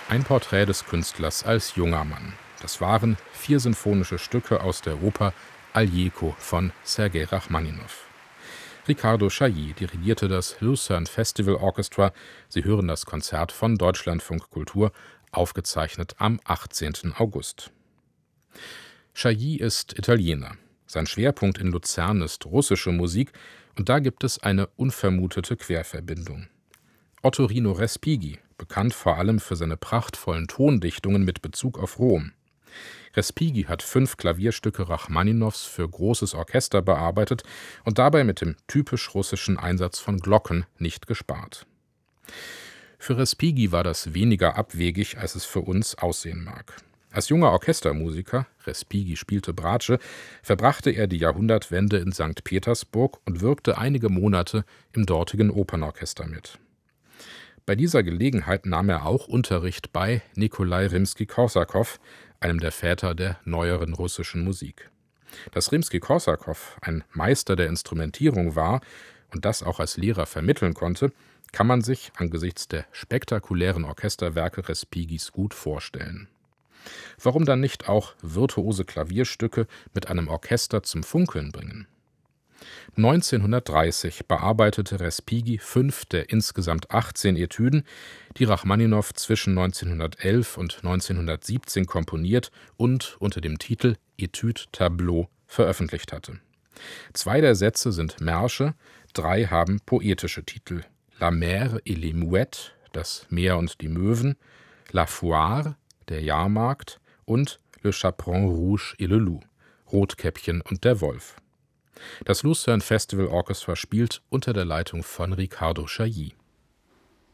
Ein Porträt des Künstlers als junger Mann. Das waren 4 sinfonische Stücke aus der Oper Aljeko von Sergei Rachmaninow. Riccardo Chailly dirigierte das Lucerne Festival Orchestra. Sie hören das Konzert von Deutschlandfunk Kultur, aufgezeichnet am 18. August. Chailly ist Italiener. Sein Schwerpunkt in Luzern ist russische Musik, und da gibt es eine unvermutete Querverbindung. Ottorino Respighi, bekannt vor allem für seine prachtvollen Tondichtungen mit Bezug auf Rom. Respighi hat 5 Klavierstücke Rachmaninows für großes Orchester bearbeitet und dabei mit dem typisch russischen Einsatz von Glocken nicht gespart. Für Respighi war das weniger abwegig, als es für uns aussehen mag. Als junger Orchestermusiker, Respighi spielte Bratsche, verbrachte er die Jahrhundertwende in St. Petersburg und wirkte einige Monate im dortigen Opernorchester mit. Bei dieser Gelegenheit nahm er auch Unterricht bei Nikolai Rimski-Korsakow, einem der Väter der neueren russischen Musik. Dass Rimski-Korsakow ein Meister der Instrumentierung war und das auch als Lehrer vermitteln konnte, kann man sich angesichts der spektakulären Orchesterwerke Respighis gut vorstellen. Warum dann nicht auch virtuose Klavierstücke mit einem Orchester zum Funkeln bringen? 1930 bearbeitete Respighi 5 der insgesamt 18 Etüden, die Rachmaninow zwischen 1911 und 1917 komponiert und unter dem Titel Etude Tableau veröffentlicht hatte. 2 der Sätze sind Märsche, 3 haben poetische Titel: La Mer et les Mouettes, das Meer und die Möwen, La Foire, der Jahrmarkt, und Le Chaperon Rouge et le Loup, Rotkäppchen und der Wolf. Das Lucerne Festival Orchestra spielt unter der Leitung von Riccardo Chailly.